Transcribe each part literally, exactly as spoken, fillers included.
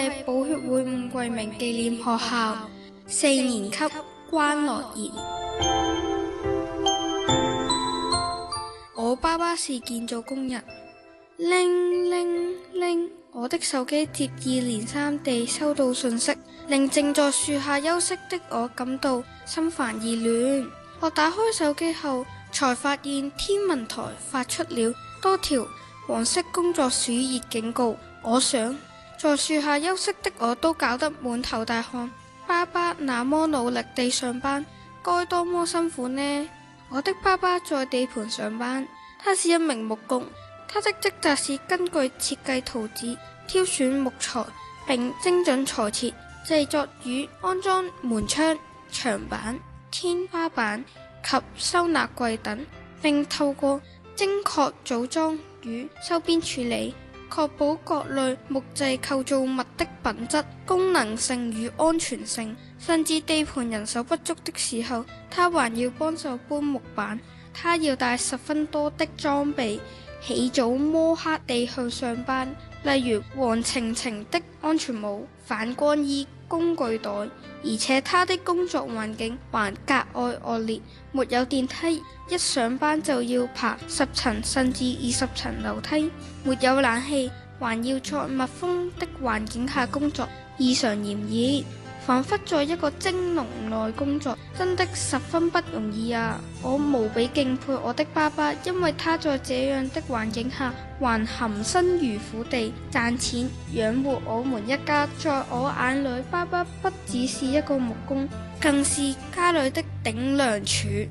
係寶血會五桂明紀念學校四年級關樂賢。我爸爸是建造工人。鈴鈴鈴，我的手機接二連三地收到訊息，令正在樹下休息的我感到心煩意亂。我打開手機後，才發現天文台發出了多條黃色工作暑熱警告。我想，在樹下休息的我都搞得滿頭大汗，爸爸那麼努力地上班，該多麼辛苦呢？我的爸爸在地盤上班，他是一名木工。他的職責是根據設計圖紙挑選木材，並精準裁切製作與安裝門窗、牆板、天花板及收納櫃等，並透過精確組裝與收邊處理，確保各類木製構造物的品質、功能性與安全性。甚至地盤人手不足的時候，他還要幫手搬木板。他要帶十分多的裝備，起早摸黑地去上班，例如黃澄澄的安全帽、反光衣、工具袋，而且他的工作環境還格外惡劣，沒有電梯，一上班就要爬十層甚至二十層樓梯，沒有冷氣，還要在密封的環境下工作，異常炎熱，彷彿在一個蒸籠內工作，真的十分不容易啊！我無比敬佩我的爸爸，因為他在這樣的環境下，還含辛茹苦地賺錢養活我們一家。在我眼裏，爸爸不只是一個木工，更是家裏的頂梁柱。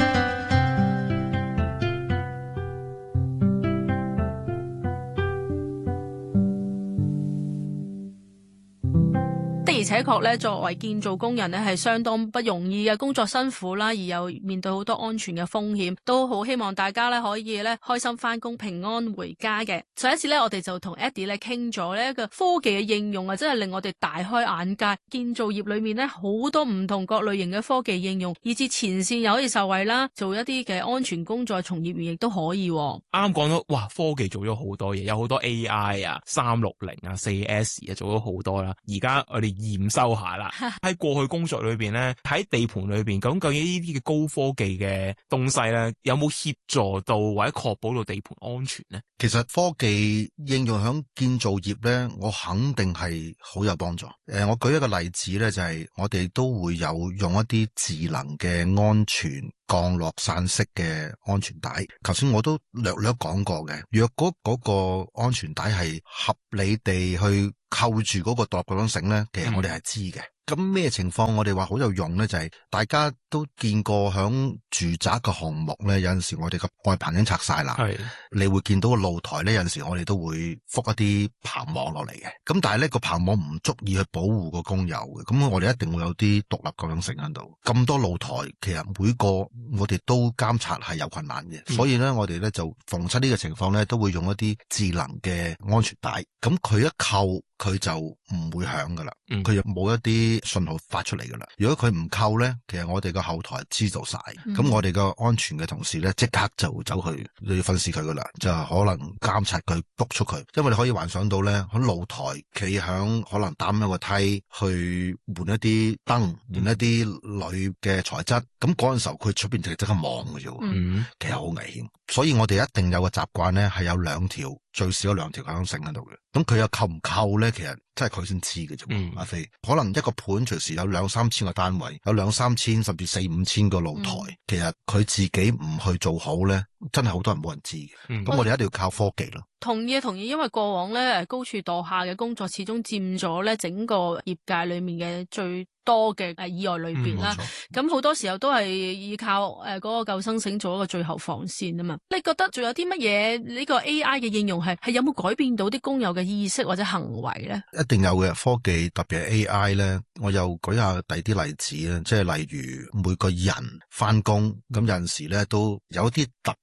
而且確咧，作為建造工人咧，係相當不容易嘅工作，辛苦啦，而又面對好多安全嘅風險，都好希望大家咧可以咧開心翻工，平安回家嘅。上一次咧，我哋就同 Eddie 咧傾咗呢一個科技嘅應用啊，真係令我哋大開眼界。建造業裏面咧好多唔同各類型嘅科技應用，以至前線又可以受惠啦，做一啲嘅安全工作，從業員亦都可以。啱啱講到，哇，科技做咗好多嘢，有好多 A I 啊、三六零啊、四 S 啊，做咗好多啦。而家我哋驗收下啦，喺過去工作裏邊咧，喺地盤裏邊，咁究竟呢啲嘅高科技嘅東西咧，有冇協助到或者確保到地盤安全咧？ 其實科技應用響建造業咧，我肯定係好有幫助。誒、呃，我舉一個例子咧，就係、是、我哋都會有用一啲智能嘅安全降落傘式嘅安全帶。頭先我都略略講過嘅，若果嗰個安全帶係合理地去扣住嗰個獨立繩咧，其實我哋係知嘅。咁咩情況我哋話好有用咧？就係、是、大家都見過響住宅嘅項目咧，有陣時我哋個外棚已經拆晒啦，係你會見到個露台咧，有陣時我哋都會覆一啲棚網落嚟嘅。咁但係咧個棚網唔足以去保護個工友嘅，咁我哋一定會有啲獨立降落繩喺度。咁多露台，其實每個我哋都監察係有困難嘅，嗯、所以咧我哋咧就逢出呢個情況咧，都會用一啲智能嘅安全帶。咁佢一扣，佢就唔會響噶啦，佢又冇一啲信號發出嚟噶啦。如果佢唔扣咧，其實我哋個後台知道晒，咁、嗯、我哋個安全嘅同事咧即刻就走去都要分屍佢噶啦，就可能監察佢督促佢。因為你可以幻想到咧，喺露台企響可能擔一個梯去換一啲燈，換一啲鋁嘅材質，咁嗰陣時候佢出邊就即刻望嘅啫，嗯、其實好危險。所以我哋一定有個習慣咧，係有兩條。最少有兩條降落繩喺度嘅，咁佢又扣唔扣咧？其實真係佢先知嘅啫。嗯、阿飛可能一個盤隨時有兩三千個單位，有兩三千甚至四五千個露台，嗯、其實佢自己唔去做好咧，真係好多人冇人知嘅。咁、嗯、我哋一定要靠科技咯。 同意啊，同意，因為過往咧高處墮下嘅工作始終佔咗咧整個業界裏面嘅最多嘅誒意外裏邊啦。咁好、嗯、多時候都係依靠誒嗰個救生繩做一個最後防線啊嘛。你覺得仲有啲乜嘢呢個 A I 嘅應用係係有冇改變到啲工友嘅意識或者行為咧？ 一定有嘅，科技特別係 A I 咧，我又舉下第二啲例子啊，即係例如每個人翻工咁有陣時咧都有啲特別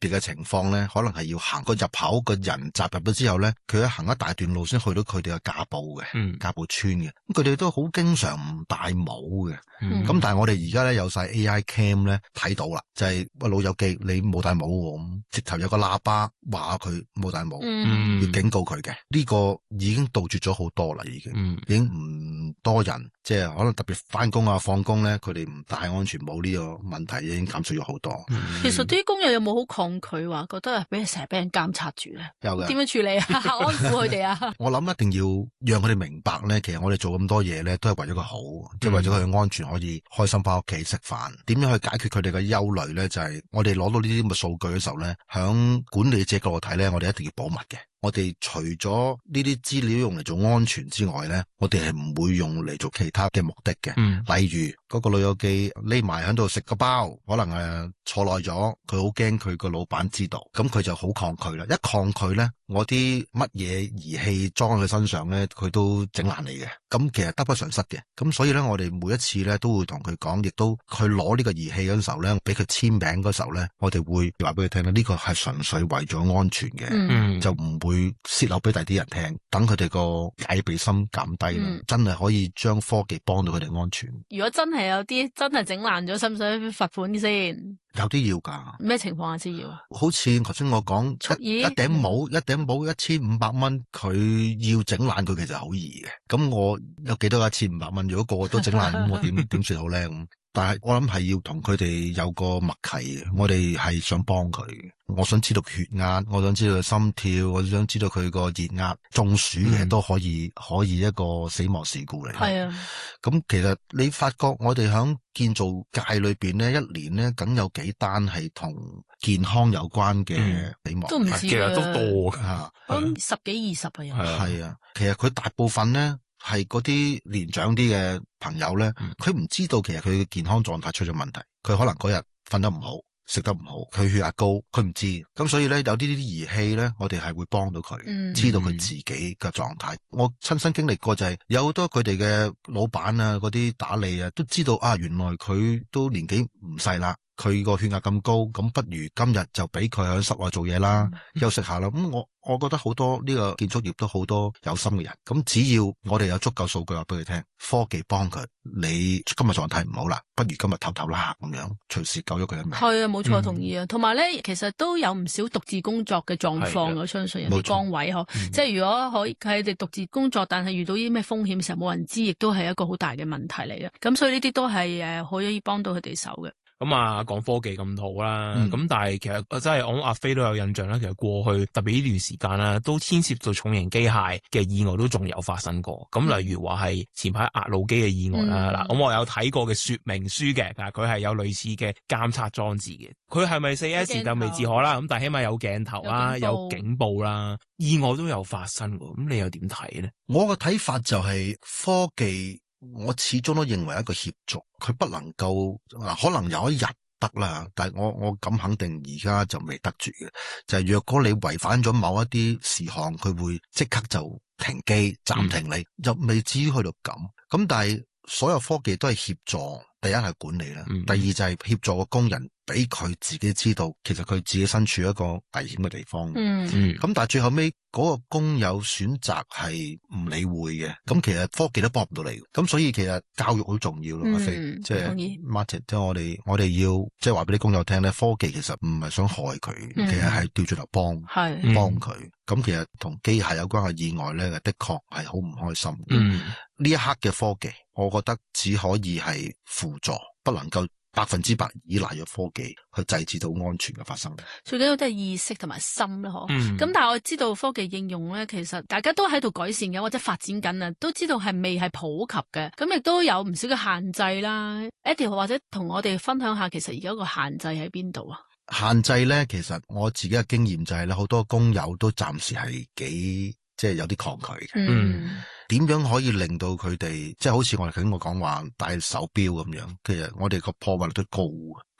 時嘅情況咧，可能係要行個入口個人閘入咗之後咧，佢行一大段路先去到佢哋嘅架步嘅， 嗯， 架步村嘅。咁佢哋都好經常唔戴帽嘅。咁、 嗯、 但係我哋而家咧有晒 A I cam 咧睇到啦，就係、是、喂老友記你冇戴帽喎，咁直頭有個喇叭話佢冇戴帽， 嗯、 要警告佢嘅。呢、這個已經杜絕咗好多啦，已經， 嗯、 已經唔多人即係可能特別翻工啊放工咧，佢哋唔戴安全帽呢個問題已經減少咗好多。 嗯、 其實啲工友有冇好抗拒話覺得俾人成日俾人監察住咧？ 有嘅。 點樣處理啊？安撫佢哋啊？ 我諗一定要讓佢哋明白咧，其實我哋做咁多嘢咧，都係為咗佢好，即係、嗯、為咗佢安全可以開心翻屋企食飯。點樣去解決佢哋嘅憂慮咧？就係、是、我哋攞到呢啲咁嘅數據嘅時候咧，響管理者角度睇咧，我哋一定要保密嘅。我哋除咗呢啲資料用嚟做安全之外咧，我哋係唔會用嚟做其他嘅目的嘅。嗯，例如嗰個老友記匿埋喺度食個包，可能誒坐耐咗，佢好驚佢個老闆知道，咁佢就好抗拒啦。一抗拒咧，我啲乜嘢儀器裝喺佢身上咧，佢都整爛你嘅。咁其實得不償失嘅。咁所以咧，我哋每一次咧都會同佢講，亦都佢攞呢個儀器嗰陣時候咧，俾佢簽名嗰時候咧，我哋會話俾佢聽啦，呢個係純粹為咗安全嘅，嗯、就唔會會泄漏俾第啲人聽，等佢哋個戒備心減低啦，嗯、真係可以將科技幫到佢哋安全。 如果真係有啲真係整爛咗，使唔使罰款先？ 有啲要噶。咩情況下先要啊？ 好似頭先我講，一頂帽，一頂帽一千五百蚊，佢要整爛佢其實好易嘅。咁我有幾多一千五百蚊？如果個個都整爛，咁我點點算好咧？咁但係我諗係要同佢哋有個默契嘅，我哋係想幫佢。我想知道血壓，我想知道佢心跳，我想知道佢個熱壓。中暑嘅都可以，嗯、可以一個死亡事故嚟。係啊，咁其實你發覺我哋響建造界裏邊咧，一年咧梗有幾單係同健康有關嘅死亡，嗯、 都唔知其實都多㗎， 吓， 咁十幾二十啊， 係啊，其實佢大部分咧係嗰啲年長啲嘅朋友咧，佢唔、嗯、知道其實佢嘅健康狀態出咗問題，佢可能嗰日瞓得唔好。食得唔好，佢血壓高，佢唔知，咁所以咧有啲呢啲儀器咧，我哋係會幫到佢，嗯、知道佢自己嘅狀態。我親身經歷過就係、是、有好多佢哋嘅老闆啊，嗰啲打理啊，都知道啊，原來佢都年紀唔細啦。佢個血壓咁高，咁不如今日就俾佢喺室外做嘢啦，嗯、休息下啦。咁我我覺得好多呢個建築業都好多有心嘅人。咁只要我哋有足夠數據話俾佢聽，科技幫佢，你今日狀態唔好啦，不如今日唞唞啦，咁樣隨時救咗佢一命。 係啊，冇錯，同意啊。同埋咧，其實都有唔少獨自工作嘅狀況，的我相信有啲崗位嗬，嗯、即係如果可以佢哋獨自工作，但係遇到啲咩風險嘅時候冇人知，亦都係一個好大嘅問題嚟嘅。咁所以呢啲都係誒可以幫到佢哋手嘅。 咁啊，講科技咁好啦，咁、嗯、但係其實真係我諗阿飛都有印象啦。其實過去特別呢段時間啦，都牽涉到重型機械嘅意外都仲有發生過。咁、嗯、例如話係前排壓路機嘅意外啦，嗱、嗯，咁我有睇過嘅說明書嘅，但係佢係有類似嘅監測裝置嘅。佢係咪 四 S 就未自可啦？咁但係起碼有鏡頭啦，有警報啦，意外都有發生喎。咁你又點睇咧？ 我嘅睇法就係科技。我始終都認為一個協助，佢不能夠嗱，可能有一日得啦，但係我我敢肯定而家就未得住嘅，就係、是、若果你違反咗某一啲事項，佢會即刻就停機暫停你，又、嗯、未至於去到咁。咁但係所有科技都係協助，第一係管理啦，嗯、第二就係協助個工人。俾佢自己知道，其實佢自己身處一個危險嘅地方。嗯嗯。咁但係最後尾嗰個工友選擇係唔理會嘅。咁其實科技都幫唔到你。咁所以其實教育好重要咯，阿飛、嗯。即係 Martin，即係我哋我哋要即係話俾啲工友聽咧，科技其實唔係想害佢，嗯、其實係調轉頭幫，係幫佢。咁、嗯、其實同機械有關嘅意外咧，的確係好唔開心。嗯。呢一刻嘅科技，我覺得只可以係輔助，不能夠百分之百依賴咗科技去制止到安全嘅發生。 最緊要都係意識同埋心啦，嗬、嗯。咁但係我知道科技應用咧，其實大家都喺度改善嘅，或者發展緊啊，都知道係未係普及嘅。咁亦都有唔少嘅限制啦。Eddie 或者同我哋分享下，其實而家個限制喺邊度啊？ 限制咧，其實我自己嘅經驗就係咧，好多工友都暫時係幾即係有啲抗拒嘅。嗯。點樣可以令到佢哋即係好似我哋頭先我講話戴手錶咁樣，其實我哋個破壞率都高，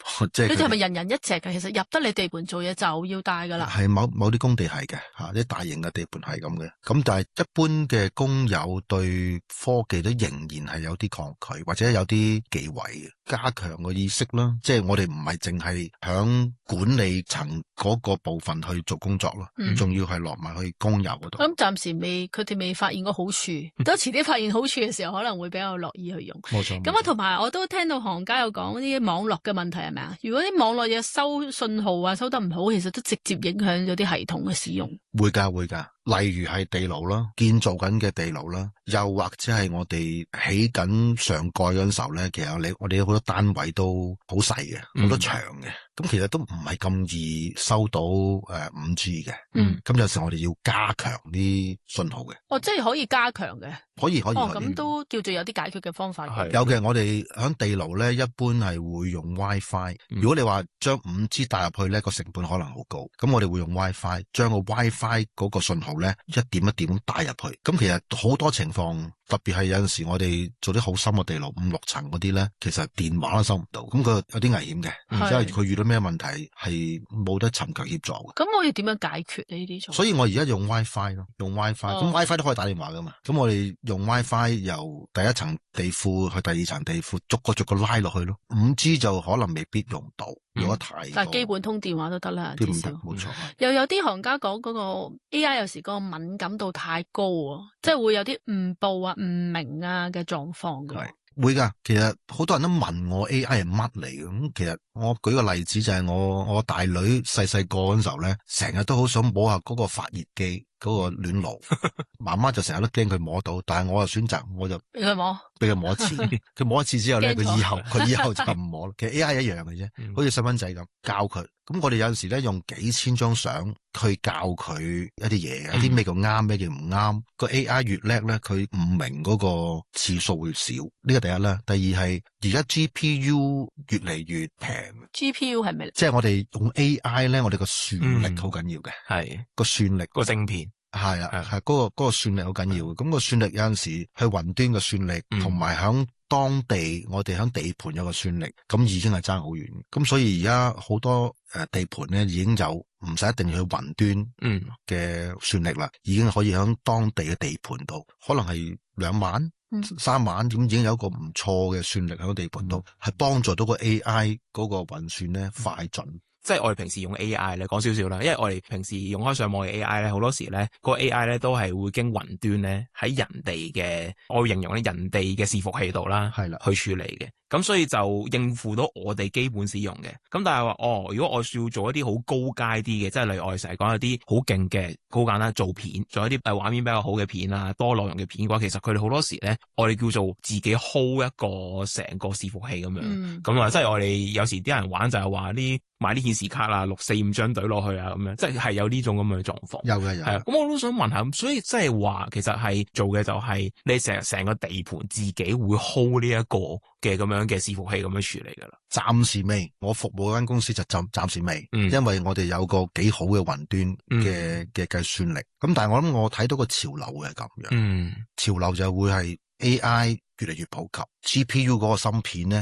即係呢啲係咪人人一隻嘅？其實入得你地盤做嘢就要帶噶啦。 係某某啲工地係嘅吓，啲大型嘅地盤係咁嘅。咁但係一般嘅工友對科技都仍然係有啲抗拒，或者有啲忌諱嘅。加強個意識啦，即係我哋唔係淨係響管理層嗰個部分去做工作咯，仲、嗯、要係落埋去工友嗰度。 咁暫時未，佢哋未發現個好處，等遲啲發現好處嘅時候，可能會比較樂意去用。 冇錯。咁啊，同埋我都聽到行家有講啲網絡嘅問題係咪啊？如果啲網絡嘢收信號啊收得唔好，其實都直接影響咗啲系統嘅使用。 會㗎會㗎。例如係地牢啦，建造緊嘅地牢啦，又或者係我哋起緊上蓋嗰陣時候咧，其實你我哋有好多單位都好細嘅，好多牆嘅，咁、嗯、其實都唔係咁易收到誒五 G 嘅，嗯，咁有時我哋要加強啲信號嘅。 哦，即係可以加強嘅， 可以可以。 哦，咁都叫做有啲解決嘅方法嘅。 有嘅，我哋響地牢咧，一般係會用 WiFi、嗯。如果你話將五 G 帶入去咧，個成本可能好高，咁我哋會用 WiFi， 將個 WiFi 嗰個信號咧一點一點帶入去。咁其實好多情況。特別係有陣時我哋做啲好深嘅地牢，五六層嗰啲咧，其實電話都收唔到，咁佢有啲危險嘅，即係佢遇到咩問題係冇得尋求協助嘅。 咁我要點樣解決呢啲？ 所以我而家用 WiFi 咯，用 WiFi，咁、哦、WiFi 都可以打電話噶嘛。咁我哋用 WiFi 由第一層地庫去第二層地庫，逐個逐個拉落去咯。五 G 就可能未必用到，用得太多。 但係基本通電話都得啦，至少冇錯。 又有啲行家講嗰個 A I 有時嗰個敏感度太高啊，即係會有啲誤報啊、唔明啊嘅狀況嘅。 係會噶，其實好多人都問我 A I 係乜嚟嘅。咁其實我舉個例子就係我我大女細細個嗰陣時候咧，成日都好想摸下嗰個發熱機。嗰、那個暖爐，媽媽就成日都驚佢摸到，但係我就選擇，我就俾佢摸，俾佢摸一次。佢摸一次之後咧，佢以後佢以後就唔摸啦。其實 A I 一樣嘅啫，好似細蚊仔咁教佢。咁我哋有陣時咧用幾千張相去教佢一啲嘢，一啲咩叫啱，咩叫唔啱。個 A I 越叻咧，佢唔明嗰個次數會少。呢個第一啦，第二係而家 G P U 越嚟越平。 G P U 係咪？即係我哋用 A I 咧，我哋個算力好緊要嘅，係、嗯、個算力個晶片。 係啊，係嗰、那個嗰、那個算力好緊要嘅。咁、那個算力有陣時去雲端嘅算力，同埋響當地我哋響地盤有個算力，咁已經係爭好遠。咁所以而家好多誒地盤咧已經有唔使一定要去雲端嘅算力啦、嗯，已經可以響當地嘅地盤度，可能係兩萬、嗯、三萬，咁已經有一個唔錯嘅算力喺地盤度，係、嗯、幫助到個 A I 嗰個運算咧快準。 即係我哋平時用 A I 咧，講少少啦，因為我哋平時用開上網嘅 A I 咧，好多時咧，嗰個 A I 咧都係會經雲端咧喺人哋嘅，我會形容咧人哋嘅伺服器度啦，係啦，去處理嘅。咁所以就應付到我哋基本使用嘅。咁但係話哦，如果我要做一啲好高階啲嘅，即係例如我哋成日講一啲好勁嘅好簡單做片，做一啲誒畫面比較好嘅片啊，多內容嘅片嘅話，其實佢哋好多時咧，我哋叫做自己 hold 一個成個伺服器咁樣。咁、嗯、啊，即係我哋有時啲人玩就係話啲買啲顯示卡啊，六四五張懟落去啊，咁樣，即係係有呢種咁嘅狀況。 有嘅有。係啊， 咁我都想問下，所以即係話其實係做嘅就係你成成個地盤自己會 hold 呢一個嘅咁樣嘅伺服器咁樣處理噶啦。 暫時未，我服務嗰間公司就暫暫時未、嗯，因為我哋有個幾好嘅雲端嘅嘅計算力。咁但係我諗我睇到個潮流係咁樣，嗯，潮流就會係 A I 越嚟越普及，G P U 嗰個芯片咧。